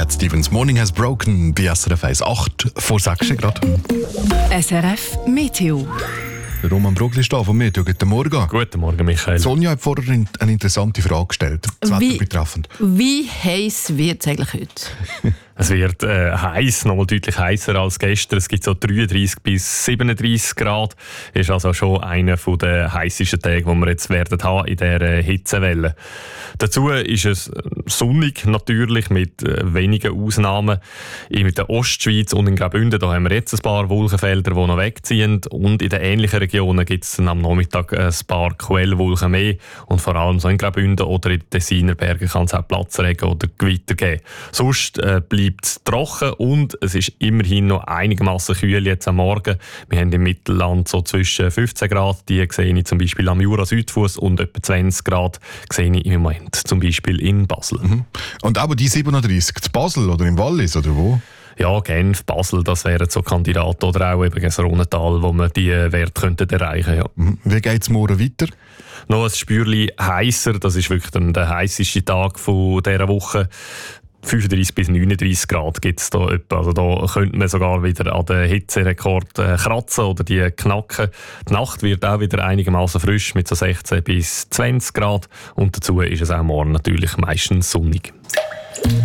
Cat Stevens. Morning has broken bei SRF 1. 8 vor 6 Grad. SRF Meteo. Der Roman Brugli ist da von mir. Guten Morgen. Guten Morgen, Michael. Sonja hat vorher eine interessante Frage gestellt. Das Wetter betreffend. Wie heiß wird es eigentlich heute? Es wird heiß, nochmal deutlich heißer als gestern. Es gibt so 33 bis 37 Grad. Ist also schon einer der heißesten Tage, die wir jetzt werden haben in dieser Hitzewelle. Dazu ist es sonnig natürlich mit wenigen Ausnahmen. In der Ostschweiz und in Graubünden da haben wir jetzt ein paar Wolkenfelder, die noch wegziehen. Und in den ähnlichen Regionen gibt es am Nachmittag ein paar Quellwolken mehr. Und vor allem so in Graubünden oder in den Tessiner Bergen kann es auch Platzregen oder Gewitter geben. Sonst bleibt es trocken und es ist immerhin noch einigermaßen kühl jetzt am Morgen. Wir haben im Mittelland so zwischen 15 Grad, die sehe ich zum Beispiel am Jura-Südfuss, und etwa 20 Grad sehe ich im Moment zum Beispiel in Basel. Mhm. Und aber die 37 in Basel oder im Wallis oder wo? Ja, Genf, Basel, das wären so Kandidaten, oder auch eben das Rhonental, wo man die Werte könnten erreichen. Ja. Wie geht es morgen weiter? Noch ein Spürchen heißer, das ist wirklich dann der heisseste Tag von dieser Woche. 35 bis 39 Grad gibt es da etwa. Also da könnte man sogar wieder an den Hitzerekord kratzen oder die knacken. Die Nacht wird auch wieder einigermaßen frisch mit so 16 bis 20 Grad. Und dazu ist es auch morgen natürlich meistens sonnig.